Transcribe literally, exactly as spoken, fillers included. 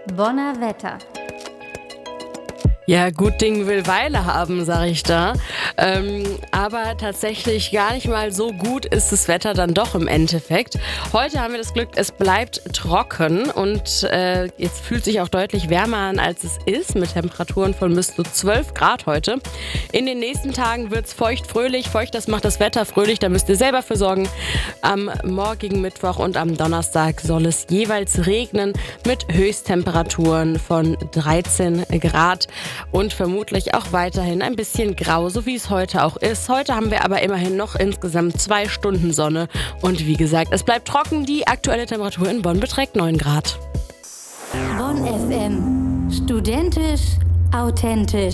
Bonner Wetter. Ja, gut Ding will Weile haben, sag ich da. Ähm, aber tatsächlich gar nicht mal so gut ist das Wetter dann doch im Endeffekt. Heute haben wir das Glück, es bleibt trocken und äh, jetzt fühlt sich auch deutlich wärmer an, als es ist, mit Temperaturen von bis zu zwölf Grad heute. In den nächsten Tagen wird es feucht fröhlich. Feucht, das macht das Wetter fröhlich, da müsst ihr selber für sorgen. Am morgigen Mittwoch und am Donnerstag soll es jeweils regnen mit Höchsttemperaturen von dreizehn Grad. Und vermutlich auch weiterhin ein bisschen grau, so wie es heute auch ist. Heute haben wir aber immerhin noch insgesamt zwei Stunden Sonne. Und wie gesagt, es bleibt trocken. Die aktuelle Temperatur in Bonn beträgt neun Grad. Bonn F M. Studentisch, authentisch.